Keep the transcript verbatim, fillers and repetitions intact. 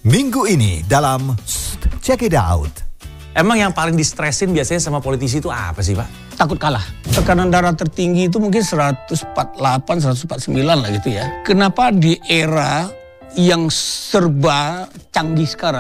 Minggu ini dalam Check It Out. Emang yang paling distresin biasanya sama politisi itu apa sih, Pak? Takut kalah. Tekanan darah tertinggi itu mungkin seratus empat puluh delapan, seratus empat puluh sembilan lah gitu ya. Kenapa di era yang serba canggih sekarang